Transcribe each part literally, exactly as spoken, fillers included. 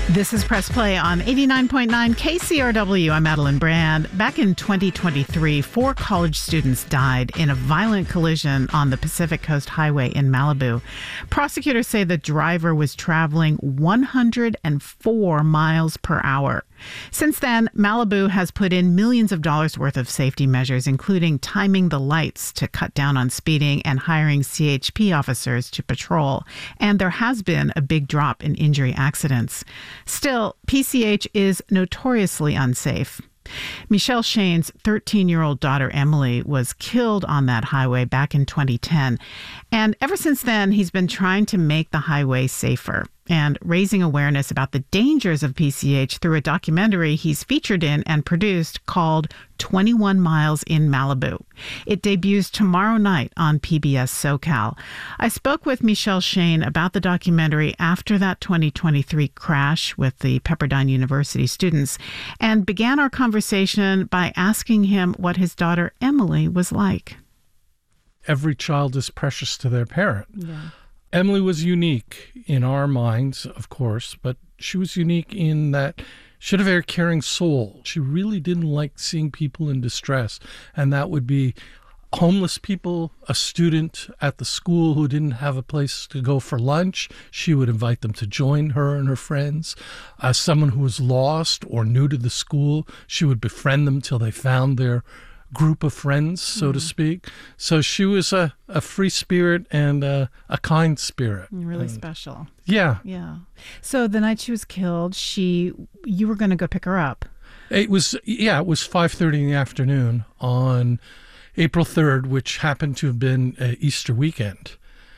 This is Press Play on eighty-nine point nine K C R W. I'm Madeline Brand. Back in twenty twenty-three, four college students died in a violent collision on the Pacific Coast Highway in Malibu. Prosecutors say the driver was traveling one hundred four miles per hour. Since then, Malibu has put in millions of dollars worth of safety measures, including timing the lights to cut down on speeding and hiring C H P officers to patrol. And there has been a big drop in injury accidents. Still, P C H is notoriously unsafe. Michelle Shane's thirteen-year-old daughter, Emily, was killed on that highway back in twenty ten. And ever since then, he's been trying to make the highway safer and raising awareness about the dangers of P C H through a documentary he's featured in and produced called twenty-one miles in Malibu. It debuts tomorrow night on P B S SoCal. I spoke with Michelle Shane about the documentary after that twenty twenty-three crash with the Pepperdine University students and began our conversation by asking him what his daughter Emily was like. Every child is precious to their parent. Yeah. Emily was unique in our minds, of course, but she was unique in that she had a very caring soul. She really didn't like seeing people in distress, and that would be homeless people, a student at the school who didn't have a place to go for lunch. She would invite them to join her and her friends. Uh, someone who was lost or new to the school, she would befriend them till they found their group of friends, so mm. to speak. So she was a, a free spirit and a, a kind spirit. Really and, special. Yeah. Yeah. So the night she was killed, she you were going to go pick her up. It was, yeah, it was five thirty in the afternoon on April third, which happened to have been uh, Easter weekend.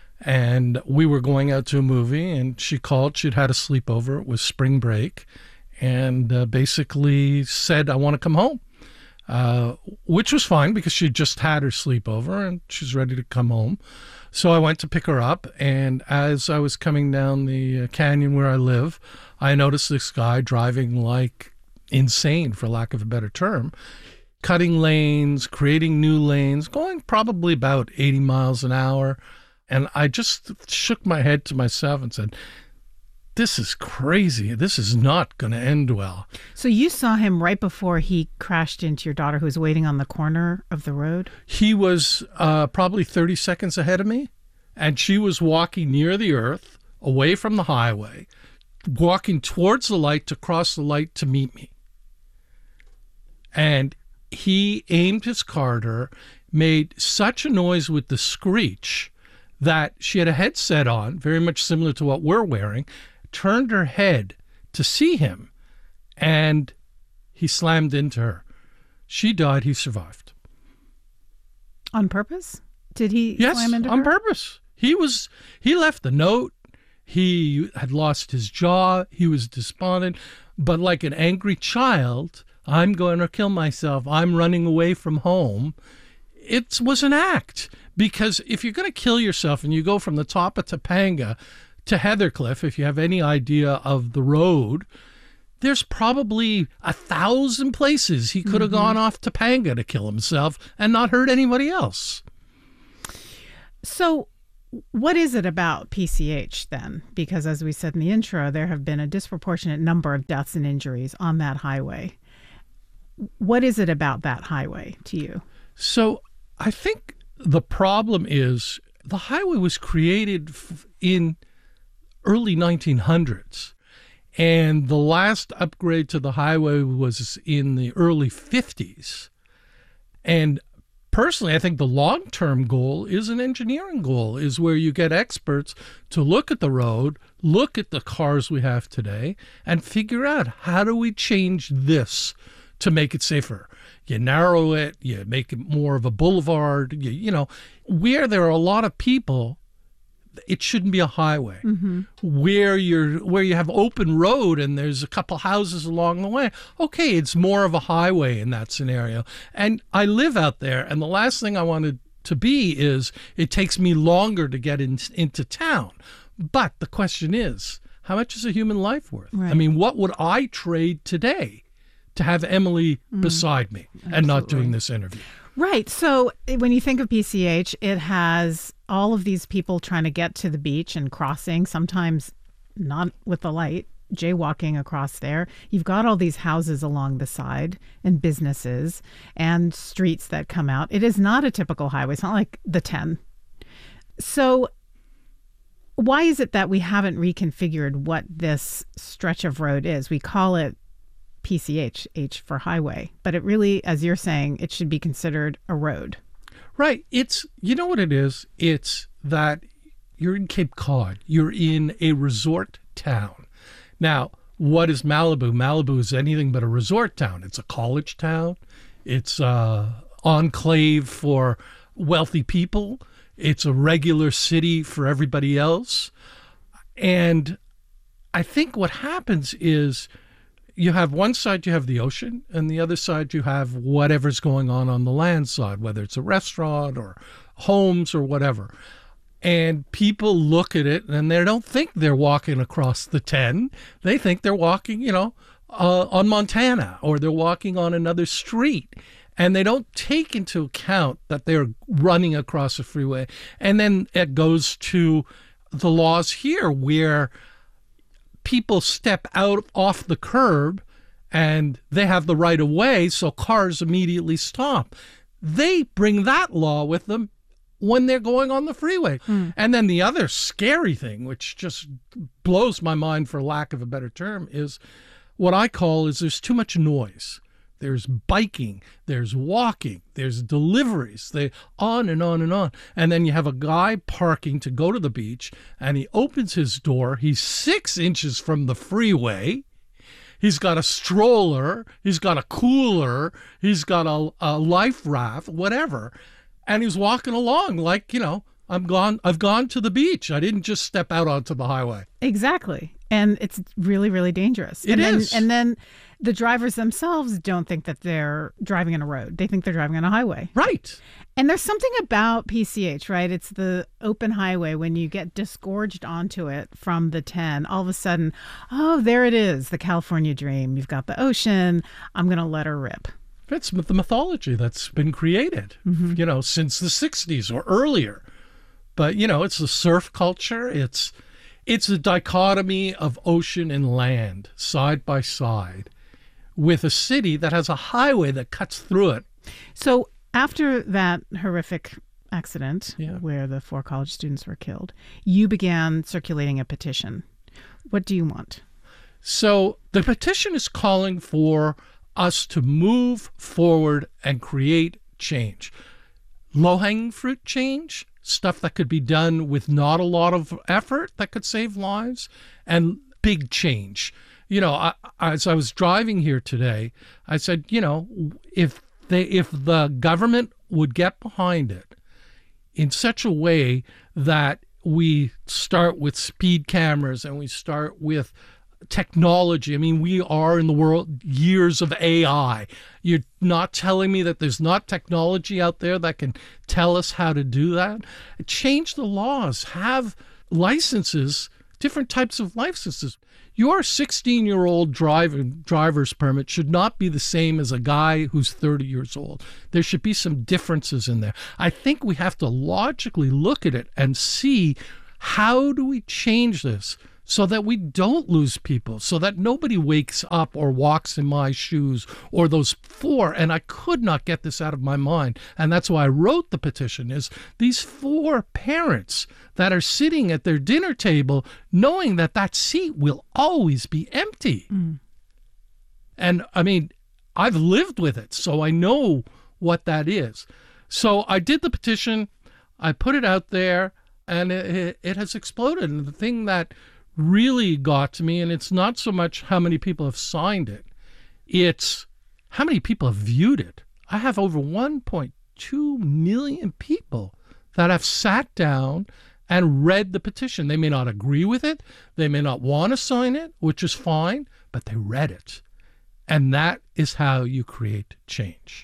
And we were going out to a movie, and she called. She'd had a sleepover. It was spring break. And uh, basically said, I want to come home. Uh, which was fine because she just had her sleepover and she's ready to come home. So I went to pick her up, and as I was coming down the uh, canyon where I live, I noticed this guy driving like insane, for lack of a better term, cutting lanes, creating new lanes, going probably about eighty miles an hour. And I just shook my head to myself and said, this is crazy. This is not going to end well. So you saw him right before he crashed into your daughter who was waiting on the corner of the road? He was uh, probably thirty seconds ahead of me, and she was walking near the earth, away from the highway, walking towards the light to cross the light to meet me. And he aimed his car at her, made such a noise with the screech that she had a headset on, very much similar to what we're wearing, turned her head to see him, and he slammed into her. She died. He survived. On purpose? Did he yes, slam into her? Yes, on purpose. He was. He left a note. He had lost his jaw. He was despondent. But like an angry child, I'm going to kill myself. I'm running away from home. It was an act. Because if you're going to kill yourself and you go from the top of Topanga to Heathercliff, if you have any idea of the road, there's probably a thousand places he could have mm-hmm. gone off Topanga to kill himself and not hurt anybody else. So what is it about P C H then? Because as we said in the intro, there have been a disproportionate number of deaths and injuries on that highway. What is it about that highway to you? So I think the problem is the highway was created in early nineteen hundreds, and the last upgrade to the highway was in the early fifties. And personally, I think the long-term goal is an engineering goal, is where you get experts to look at the road, look at the cars we have today, and figure out how do we change this to make it safer. You narrow it, you make it more of a boulevard, you, you know, where there are a lot of people, it shouldn't be a highway. Mm-hmm. Where you're, where you have open road and there's a couple houses along the way, okay, it's more of a highway in that scenario. And I live out there, and the last thing I wanted to be is it takes me longer to get in, into town. But the question is, how much is a human life worth? Right. I mean, what would I trade today to have Emily mm. beside me Absolutely. And not doing this interview? Right. So when you think of P C H, it has all of these people trying to get to the beach and crossing, sometimes not with the light, jaywalking across there. You've got all these houses along the side and businesses and streets that come out. It is not a typical highway. It's not like the ten. So why is it that we haven't reconfigured what this stretch of road is? We call it P C H, H for highway, but it really, as you're saying, it should be considered a road. Right. It's, you know what it is? It's that you're in Cape Cod. You're in a resort town. Now, what is Malibu? Malibu is anything but a resort town. It's a college town. It's an enclave for wealthy people. It's a regular city for everybody else. And I think what happens is you have one side, you have the ocean, and the other side, you have whatever's going on on the land side, whether it's a restaurant or homes or whatever. And people look at it and they don't think they're walking across the ten. They think they're walking, you know, uh, on Montana, or they're walking on another street. And they don't take into account that they're running across a freeway. And then it goes to the laws here where people step out off the curb and they have the right of way, so cars immediately stop. They bring that law with them when they're going on the freeway. Mm. And then the other scary thing, which just blows my mind for lack of a better term, is what I call is there's too much noise. There's biking, there's walking, there's deliveries, they on and on and on. And then you have a guy parking to go to the beach, and he opens his door. He's six inches from the freeway. He's got a stroller. He's got a cooler. He's got a, a life raft, whatever. And he's walking along like, you know, I'm gone. I've gone to the beach. I didn't just step out onto the highway. Exactly. And it's really, really dangerous. It and then, is. And then the drivers themselves don't think that they're driving on a road. They think they're driving on a highway. Right. And there's something about P C H, right? It's the open highway. When you get disgorged onto it from the ten, all of a sudden, oh, there it is, the California dream. You've got the ocean. I'm going to let her rip. It's the mythology that's been created, mm-hmm. you know, since the sixties or earlier. But, you know, it's the surf culture. It's it's a dichotomy of ocean and land side by side with a city that has a highway that cuts through it. So after that horrific accident yeah. where the four college students were killed, you began circulating a petition. What do you want? So the petition is calling for us to move forward and create change. Low-hanging fruit change, stuff that could be done with not a lot of effort that could save lives, and big change. You know, I, as I was driving here today, I said, you know, if they, if the government would get behind it in such a way that we start with speed cameras and we start with technology. I mean, we are in the world years of A I. You're not telling me that there's not technology out there that can tell us how to do that? Change the laws. Have licenses, different types of licenses. Your sixteen-year-old driver, driver's permit should not be the same as a guy who's thirty years old. There should be some differences in there. I think we have to logically look at it and see, how do we change this so that we don't lose people, so that nobody wakes up or walks in my shoes, or those four, and I could not get this out of my mind, and that's why I wrote the petition, is these four parents that are sitting at their dinner table knowing that that seat will always be empty. Mm. And I mean, I've lived with it, so I know what that is. So I did the petition, I put it out there, and it, it has exploded. And the thing that really got to me, and it's not so much how many people have signed it, it's how many people have viewed it. I have over one point two million people that have sat down and read the petition. They may not agree with it, they may not want to sign it, which is fine, but they read it. And that is how you create change.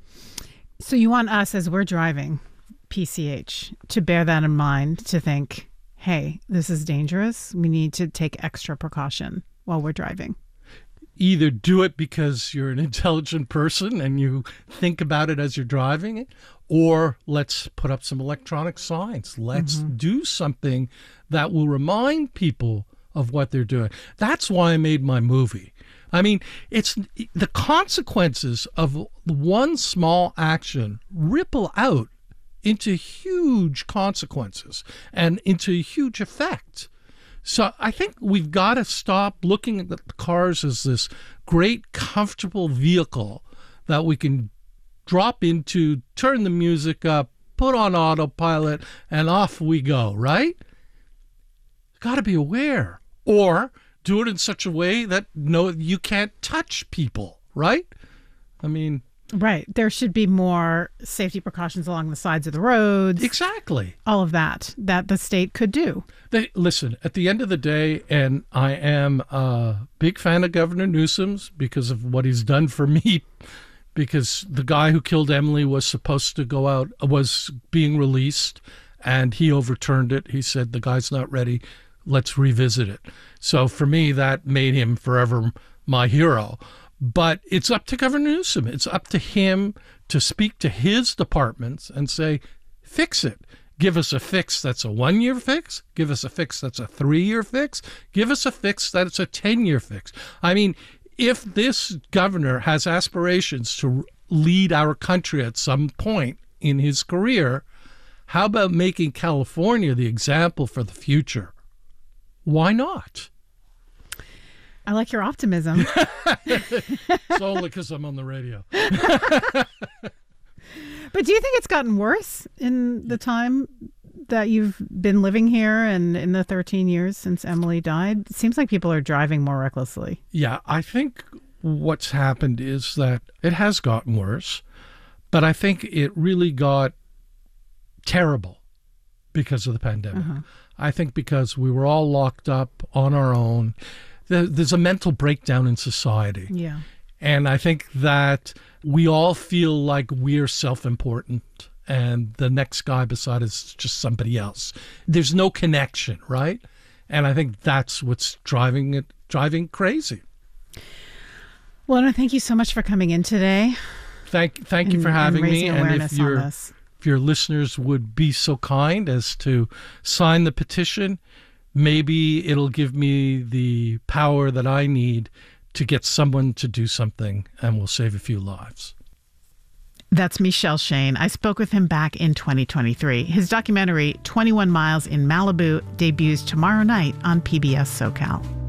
So you want us, as we're driving P C H, to bear that in mind, to think, hey, this is dangerous. We need to take extra precaution while we're driving. Either do it because you're an intelligent person and you think about it as you're driving it, or let's put up some electronic signs. Let's mm-hmm. do something that will remind people of what they're doing. That's why I made my movie. I mean, it's the consequences of one small action ripple out into huge consequences and into huge effect. So I think we've got to stop looking at the cars as this great, comfortable vehicle that we can drop into, turn the music up, put on autopilot, and off we go, right? Got to be aware. Or do it in such a way that no, you can't touch people, right? I mean... Right. There should be more safety precautions along the sides of the roads. Exactly. All of that, that the state could do. They, listen, at the end of the day, and I am a big fan of Governor Newsom's because of what he's done for me, because the guy who killed Emily was supposed to go out, was being released, and he overturned it. He said, the guy's not ready. Let's revisit it. So for me, that made him forever my hero. But it's up to Governor Newsom. It's up to him to speak to his departments and say, fix it. Give us a fix that's a one-year fix. Give us a fix that's a three-year fix. Give us a fix that's a ten-year fix. I mean, if this governor has aspirations to lead our country at some point in his career, how about making California the example for the future? Why not? I like your optimism. It's only because I'm on the radio. But do you think it's gotten worse in the time that you've been living here and in the thirteen years since Emily died? It seems like people are driving more recklessly. Yeah, I think what's happened is that it has gotten worse, but I think it really got terrible because of the pandemic. Uh-huh. I think because we were all locked up on our own. There's a mental breakdown in society. Yeah. And I think that we all feel like we're self-important and the next guy beside us is just somebody else. There's no connection, right? And I think that's what's driving it, driving crazy. Well, I thank you so much for coming in today. Thank, thank and, you for having and me. And if your if your listeners would be so kind as to sign the petition, maybe it'll give me the power that I need to get someone to do something, and we'll save a few lives. That's Michel Shane. I spoke with him back in twenty twenty-three. His documentary, twenty-one miles in Malibu, debuts tomorrow night on P B S SoCal.